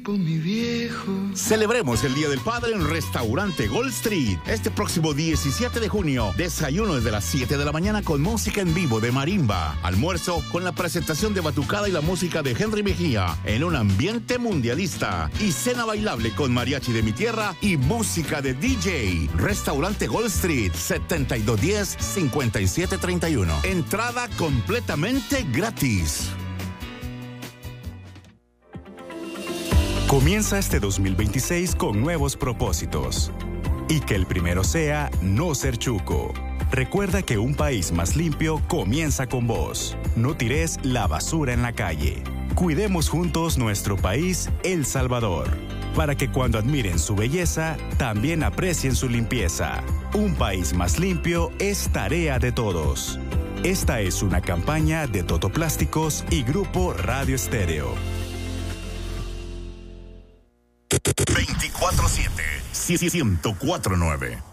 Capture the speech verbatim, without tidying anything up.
Con mi viejo. Celebremos el Día del Padre en Restaurante Gold Street. Este próximo diecisiete de junio, desayuno desde las siete de la mañana con música en vivo de marimba. Almuerzo con la presentación de batucada y la música de Henry Mejía en un ambiente mundialista. Y cena bailable con mariachi de mi tierra y música de D J. Restaurante Gold Street, setenta y dos diez, cincuenta y siete treinta y uno. Entrada completamente gratis. Comienza este dos mil veintiséis con nuevos propósitos. Y que el primero sea no ser chuco. Recuerda que un país más limpio comienza con vos. No tires la basura en la calle. Cuidemos juntos nuestro país, El Salvador, para que cuando admiren su belleza, también aprecien su limpieza. Un país más limpio es tarea de todos. Esta es una campaña de Totoplásticos y Grupo Radio Estéreo. veinticuatro siete, ciento cuatro nueve.